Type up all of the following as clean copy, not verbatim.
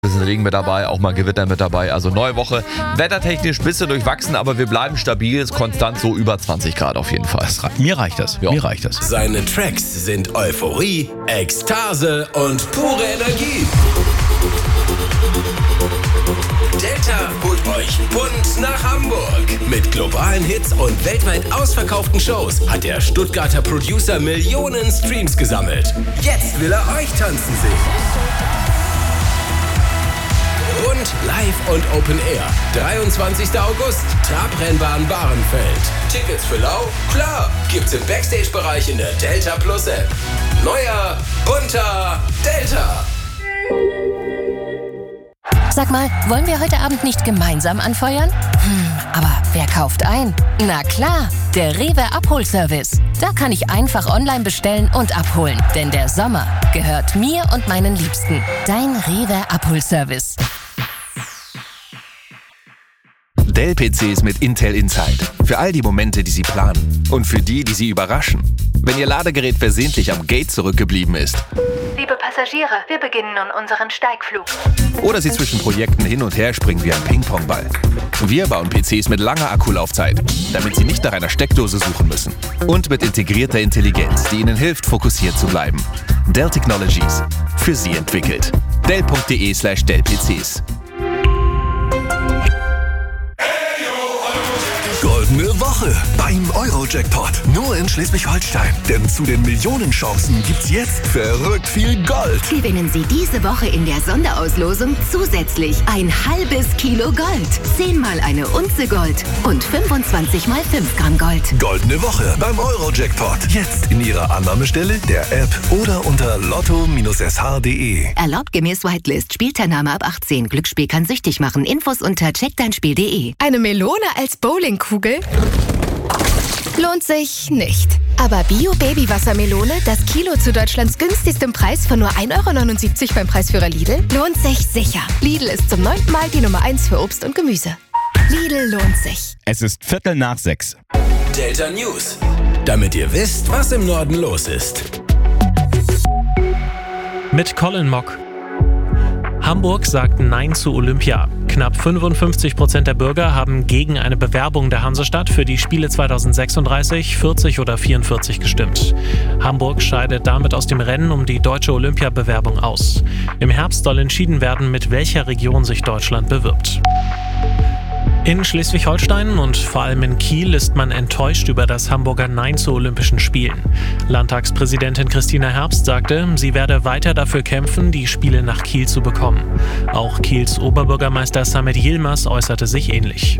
Bisschen Regen mit dabei, auch mal Gewitter mit dabei. Also neue Woche. Wettertechnisch ein bisschen durchwachsen, aber wir bleiben stabil. Ist konstant so über 20 Grad auf jeden Fall. Mir reicht das. Ja. Mir reicht das. Seine Tracks sind Euphorie, Ekstase und pure Energie. Delta holt euch bunt nach Hamburg. Mit globalen Hits und weltweit ausverkauften Shows hat der Stuttgarter Producer Millionen Streams gesammelt. Jetzt will er euch tanzen sehen. Und live und Open Air. 23. August, Trabrennbahn Bahrenfeld. Tickets für lau? Klar, gibt's im Backstage-Bereich in der Delta Plus App. Neuer, bunter Delta. Sag mal, wollen wir heute Abend nicht gemeinsam anfeuern? Aber wer kauft ein? Na klar, der Rewe Abholservice. Da kann ich einfach online bestellen und abholen. Denn der Sommer gehört mir und meinen Liebsten. Dein Rewe Abholservice. Dell-PCs mit Intel Inside. Für all die Momente, die Sie planen. Und für die Sie überraschen. Wenn Ihr Ladegerät versehentlich am Gate zurückgeblieben ist. Liebe Passagiere, wir beginnen nun unseren Steigflug. Oder Sie zwischen Projekten hin und her springen wie ein Ping-Pong-Ball. Wir bauen PCs mit langer Akkulaufzeit, damit Sie nicht nach einer Steckdose suchen müssen. Und mit integrierter Intelligenz, die Ihnen hilft, fokussiert zu bleiben. Dell Technologies. Für Sie entwickelt. Dell.de/Dell-PCs. Goldene Woche beim Euro-Jackpot. Nur in Schleswig-Holstein. Denn zu den Millionenchancen gibt's jetzt verrückt viel Gold. Gewinnen Sie diese Woche in der Sonderauslosung zusätzlich ein halbes Kilo Gold, 10 mal eine Unze Gold und 25 mal 5 Gramm Gold. Goldene Woche beim Euro-Jackpot. Jetzt in Ihrer Annahmestelle, der App oder unter lotto-sh.de. Erlaubt gemäß Whitelist. Spielteilnahme ab 18. Glücksspiel kann süchtig machen. Infos unter checkdeinspiel.de. Eine Melone als Bowlingkugel? Lohnt sich nicht. Aber Bio-Baby-Wassermelone, das Kilo zu Deutschlands günstigstem Preis von nur 1,79 € beim Preisführer Lidl, lohnt sich sicher. Lidl ist zum 9. Mal die Nummer 1 für Obst und Gemüse. Lidl lohnt sich. Es ist 5:45. Delta News. Damit ihr wisst, was im Norden los ist. Mit Colin Mock. Hamburg sagt Nein zu Olympia. Knapp 55% der Bürger haben gegen eine Bewerbung der Hansestadt für die Spiele 2036, 40 oder 44 gestimmt. Hamburg scheidet damit aus dem Rennen um die deutsche Olympiabewerbung aus. Im Herbst soll entschieden werden, mit welcher Region sich Deutschland bewirbt. In Schleswig-Holstein und vor allem in Kiel ist man enttäuscht über das Hamburger Nein zu Olympischen Spielen. Landtagspräsidentin Christina Herbst sagte, sie werde weiter dafür kämpfen, die Spiele nach Kiel zu bekommen. Auch Kiels Oberbürgermeister Samet Yilmaz äußerte sich ähnlich.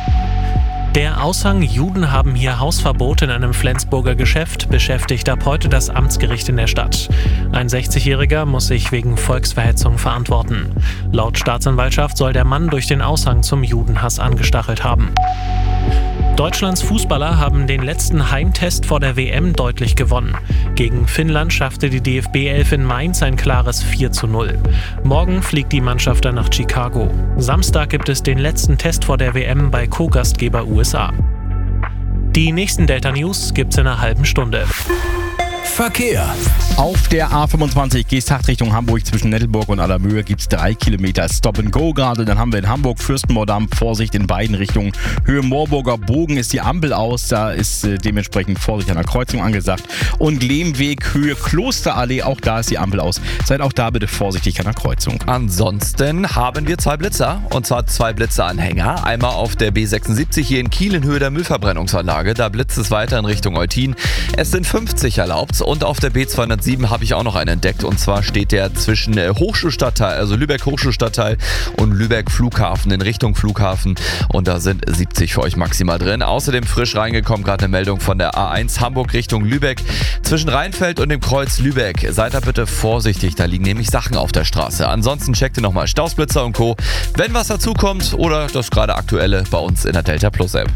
Der Aushang Juden haben hier Hausverbot in einem Flensburger Geschäft beschäftigt ab heute das Amtsgericht in der Stadt. Ein 60-Jähriger muss sich wegen Volksverhetzung verantworten. Laut Staatsanwaltschaft soll der Mann durch den Aushang zum Judenhass angestachelt haben. Deutschlands Fußballer haben den letzten Heimtest vor der WM deutlich gewonnen. Gegen Finnland schaffte die DFB-11 in Mainz ein klares 4:0. Morgen fliegt die Mannschaft dann nach Chicago. Samstag gibt es den letzten Test vor der WM bei Co-Gastgeber USA. Die nächsten Delta News gibt's in einer halben Stunde. Verkehr. Auf der A25 Geesthacht Richtung Hamburg zwischen Nettelburg und Allermöhe gibt es 3 Kilometer Stop and Go gerade. Dann haben wir in Hamburg Fürstenmoordamm, Vorsicht in beiden Richtungen. Höhe Moorburger Bogen ist die Ampel aus, da ist dementsprechend Vorsicht an der Kreuzung angesagt. Und Lehmweg, Höhe Klosterallee, auch da ist die Ampel aus. Seid auch da bitte vorsichtig an der Kreuzung. Ansonsten haben wir 2 Blitzer, und zwar 2 Blitzeranhänger. Einmal auf der B76 hier in Kiel in Höhe der Müllverbrennungsanlage. Da blitzt es weiter in Richtung Eutin. Es sind 50 erlaubt. Und auf der B207 habe ich auch noch einen entdeckt. Und zwar steht der zwischen Hochschulstadtteil, also Lübeck Hochschulstadtteil und Lübeck Flughafen in Richtung Flughafen. Und da sind 70 für euch maximal drin. Außerdem frisch reingekommen, gerade eine Meldung von der A1 Hamburg Richtung Lübeck. Zwischen Rheinfeld und dem Kreuz Lübeck. Seid da bitte vorsichtig, da liegen nämlich Sachen auf der Straße. Ansonsten checkt ihr nochmal Stausblitzer und Co., wenn was dazukommt oder das gerade Aktuelle bei uns in der Delta Plus App.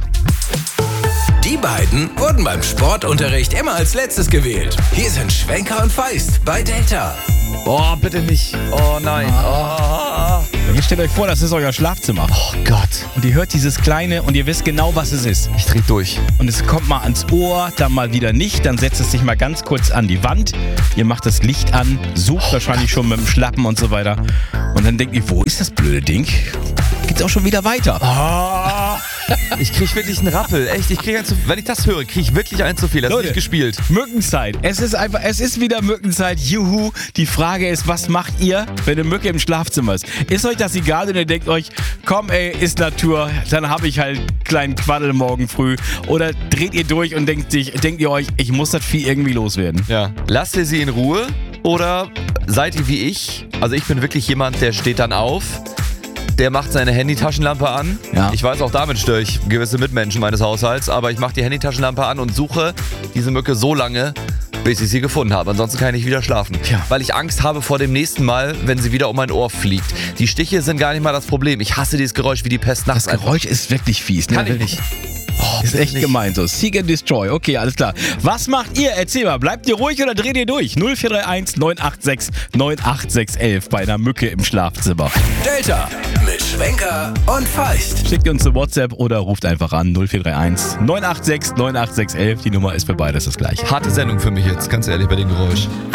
Die beiden wurden beim Sportunterricht immer als letztes gewählt. Hier sind Schwenker und Feist bei Delta. Boah, bitte nicht. Oh nein. Oh. stellt euch vor, das ist euer Schlafzimmer. Oh Gott. Und ihr hört dieses Kleine und ihr wisst genau, was es ist. Ich dreh durch. Und es kommt mal ans Ohr, dann mal wieder nicht. Dann setzt es sich mal ganz kurz an die Wand. Ihr macht das Licht an, sucht wahrscheinlich schon mit dem Schlappen und so weiter. Und dann denkt ihr, wo ist das blöde Ding? Geht's auch schon wieder weiter. Oh. Ich krieg wirklich einen Rappel. Echt, wenn ich das höre, krieg ich wirklich einen zu viel. Das ist nicht gespielt. Mückenzeit. Es ist wieder Mückenzeit. Juhu. Die Frage ist, was macht ihr, wenn eine Mücke im Schlafzimmer ist? Ist euch das egal und ihr denkt euch, komm ey, ist Natur, dann habe ich halt einen kleinen Quaddel morgen früh. Oder dreht ihr durch und denkt ihr euch, ich muss das Vieh irgendwie loswerden? Ja. Lasst ihr sie in Ruhe oder seid ihr wie ich? Also ich bin wirklich jemand, der steht dann auf. Der macht seine Handytaschenlampe an. Ja. Ich weiß, auch damit störe ich gewisse Mitmenschen meines Haushalts, aber ich mache die Handytaschenlampe an und suche diese Mücke so lange, bis ich sie gefunden habe. Ansonsten kann ich nicht wieder schlafen. Tja. Weil ich Angst habe vor dem nächsten Mal, wenn sie wieder um mein Ohr fliegt. Die Stiche sind gar nicht mal das Problem. Ich hasse dieses Geräusch wie die Pest nachts. Das Geräusch ist wirklich fies. Ne? Kann ich nicht. Oh, ist echt gemein so. Seek and Destroy. Okay, alles klar. Was macht ihr? Erzähl mal. Bleibt ihr ruhig oder dreht ihr durch? 0431 986 98611 bei einer Mücke im Schlafzimmer. Delta mit Schwenker und Feist. Schickt uns eine WhatsApp oder ruft einfach an 0431 986 98611. Die Nummer ist für beides das gleiche. Harte Sendung für mich jetzt, ganz ehrlich, bei dem Geräusch.